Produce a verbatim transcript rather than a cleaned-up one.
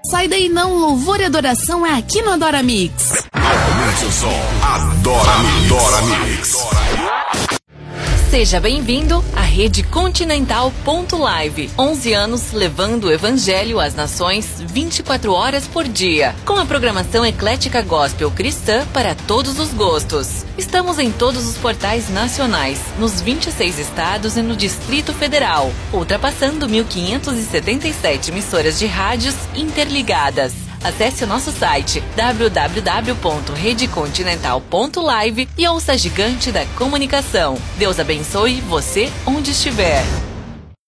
Sai daí não, louvor e adoração é aqui no Adora Mix. Aumente o som, Adora Mix. Adora Mix. Seja bem-vindo à Rede Continental ponto live. onze anos levando o evangelho às nações vinte e quatro horas por dia. Com a programação eclética gospel cristã para todos os gostos. Estamos em todos os portais nacionais, nos vinte e seis estados e no Distrito Federal, ultrapassando mil quinhentas e setenta e sete emissoras de rádios interligadas. Acesse o nosso site w w w ponto rede continental ponto live e ouça a gigante da comunicação. Deus abençoe você onde estiver.